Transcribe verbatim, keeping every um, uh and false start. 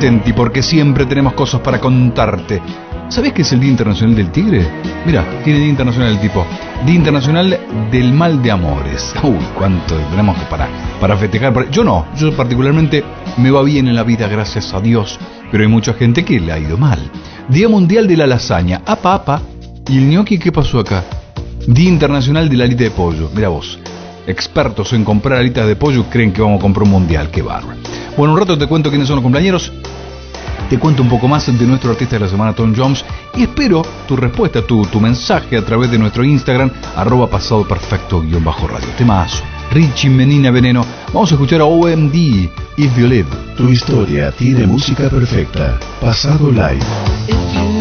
atenti porque siempre tenemos cosas para contarte. ¿Sabés qué es el Día Internacional del Tigre? Mira, tiene Día Internacional el tipo. Día Internacional del Mal de Amores. Uy, cuánto tenemos para, para festejar. Yo no, yo particularmente me va bien en la vida, gracias a Dios. Pero hay mucha gente que le ha ido mal. Día Mundial de la Lasaña. Apa, apa. ¿Y el gnocchi qué pasó acá? Día Internacional de la Alita de Pollo. Mira vos. Expertos en comprar alitas de pollo creen que vamos a comprar un mundial. Qué bárbaro. Bueno, un rato te cuento quiénes son los compañeros. Te cuento un poco más de nuestro artista de la semana, Tom Jones, y espero tu respuesta, tu, tu mensaje a través de nuestro Instagram, arroba pasado perfecto guión bajo radio. Temazo. Richie Menina Veneno. Vamos a escuchar a O M D, If You Live. Tu historia tiene música perfecta. Pasado live.